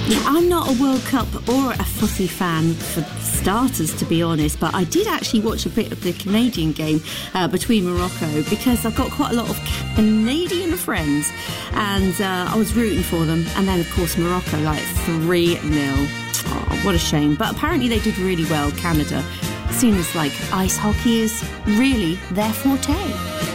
Yeah, I'm not a World Cup or a footy fan for starters, to be honest, but I did actually watch a bit of the Canadian game between Morocco because I've got quite a lot of Canadian friends and I was rooting for them. And then, of course, Morocco, like 3-0. Oh, what a shame. But apparently they did really well, Canada, seeing as like ice hockey is really their forte.